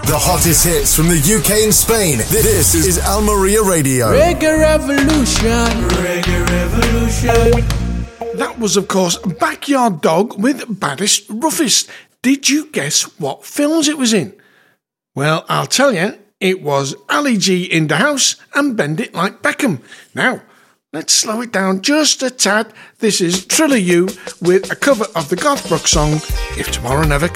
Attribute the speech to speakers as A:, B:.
A: The hottest hits from the UK and Spain. This is Almeria Radio.
B: Reggae Revolution. Reggae Revolution.
C: That was, of course, Backyard Dog with Baddest Roughest. Did you guess what films it was in? Well, I'll tell you, it was Ali G in the House and Bend It Like Beckham. Now, let's slow it down just a tad. This is Triller You with a cover of the Garth Brooks song, If Tomorrow Never Comes.